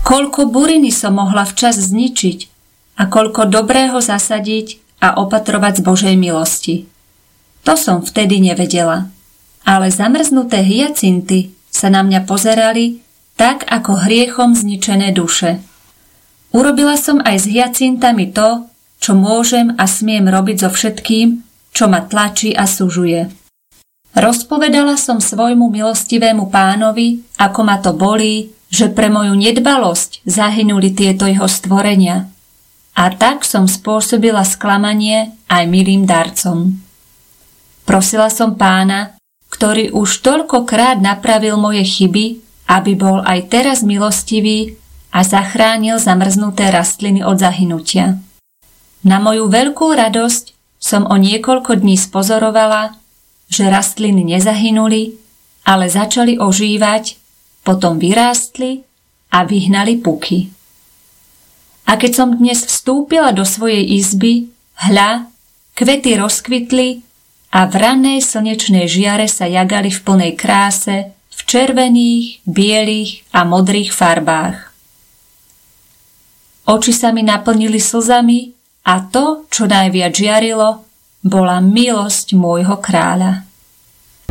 Koľko buriny som mohla včas zničiť a koľko dobrého zasadiť a opatrovať z Božej milosti. To som vtedy nevedela. Ale zamrznuté hyacinty sa na mňa pozerali tak ako hriechom zničené duše. Urobila som aj s hyacintami to, čo môžem a smiem robiť so všetkým, čo ma tlačí a sužuje. Rozpovedala som svojmu milostivému Pánovi, ako ma to bolí, že pre moju nedbalosť zahynuli tieto jeho stvorenia. A tak som spôsobila sklamanie aj milým darcom. Prosila som Pána, ktorý už toľkokrát napravil moje chyby, aby bol aj teraz milostivý a zachránil zamrznuté rastliny od zahynutia. Na moju veľkú radosť som o niekoľko dní spozorovala, že rastliny nezahynuli, ale začali ožívať, potom vyrástli a vyhnali puky. A keď som dnes vstúpila do svojej izby, hľa, kvety rozkvitli a v rannej slnečnej žiare sa jagali v plnej kráse, v červených, bielých a modrých farbách. Oči sa mi naplnili slzami a to, čo najviac žiarilo, bola milosť môjho kráľa.